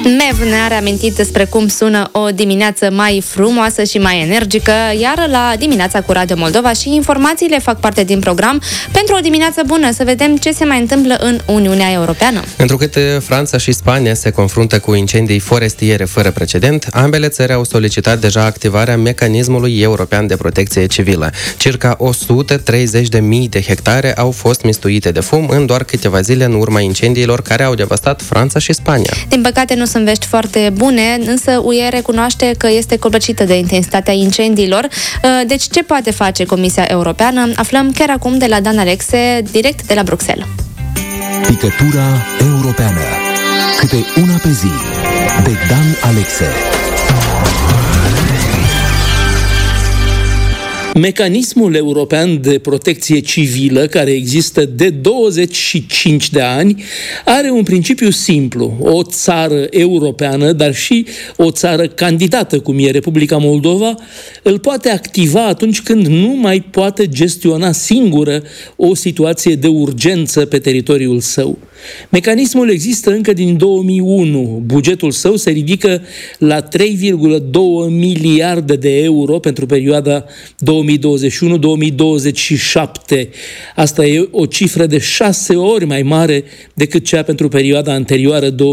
MEV ne-a reamintit despre cum sună o dimineață mai frumoasă și mai energică, iar la Dimineața cu Radio Moldova și informațiile fac parte din program. Pentru o dimineață bună, să vedem ce se mai întâmplă în Uniunea Europeană. Întrucât Franța și Spania se confruntă cu incendii forestiere fără precedent, ambele țări au solicitat deja activarea mecanismului european de protecție civilă. Circa 130.000 de hectare au fost mistuite de fum în doar câteva zile în urma incendiilor care au devastat Franța și Spania. Din păcate nu sunt vești foarte bune, însă UE recunoaște că este copăcită de intensitatea incendiilor. Deci ce poate face Comisia Europeană? Aflăm chiar acum de la Dan Alexe, direct de la Bruxelles. Picătura europeană. Câte una pe zi. De Dan Alexe. Mecanismul european de protecție civilă, care există de 25 de ani, are un principiu simplu. O țară europeană, dar și o țară candidată, cum e Republica Moldova, îl poate activa atunci când nu mai poate gestiona singură o situație de urgență pe teritoriul său. Mecanismul există încă din 2001. Bugetul său se ridică la 3,2 miliarde de euro pentru perioada 2021-2027. Asta e o cifră de 6 ori mai mare decât cea pentru perioada anterioară 2014-2020.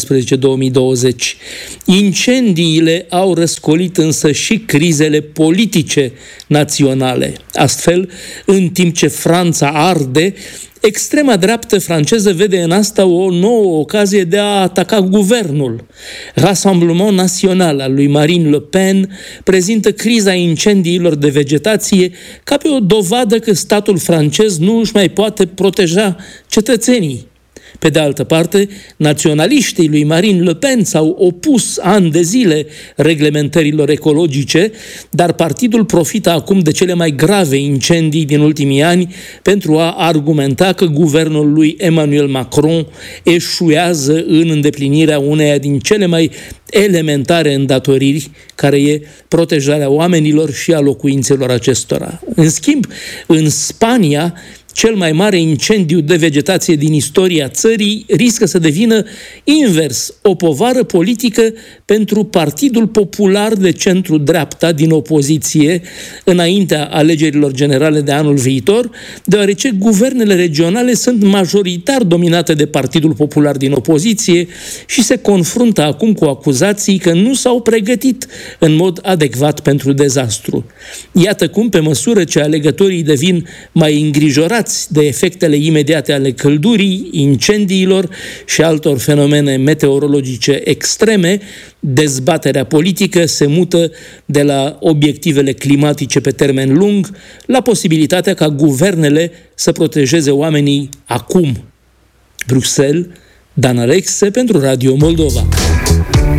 Incendiile au răscolit însă și crizele politice naționale. Astfel, în timp ce Franța arde, extrema dreaptă franceză vede în asta o nouă ocazie de a ataca guvernul. Rassemblement Național al lui Marine Le Pen prezintă criza incendiilor de vegetație ca pe o dovadă că statul francez nu își mai poate proteja cetățenii. Pe de altă parte, naționaliștii lui Marine Le Pen s-au opus ani de zile reglementărilor ecologice, dar partidul profită acum de cele mai grave incendii din ultimii ani pentru a argumenta că guvernul lui Emmanuel Macron eșuează în îndeplinirea uneia din cele mai elementare îndatoriri, care e protejarea oamenilor și a locuințelor acestora. În schimb, în Spania, cel mai mare incendiu de vegetație din istoria țării riscă să devină invers, o povară politică pentru Partidul Popular de centru-dreapta din opoziție înaintea alegerilor generale de anul viitor, deoarece guvernele regionale sunt majoritar dominate de Partidul Popular din opoziție și se confruntă acum cu acuzații că nu s-au pregătit în mod adecvat pentru dezastru. Iată cum, pe măsură ce alegătorii devin mai îngrijorați de efectele imediate ale căldurii, incendiilor și altor fenomene meteorologice extreme, dezbaterea politică se mută de la obiectivele climatice pe termen lung la posibilitatea ca guvernele să protejeze oamenii acum. Bruxelles, Dan Alexe pentru Radio Moldova.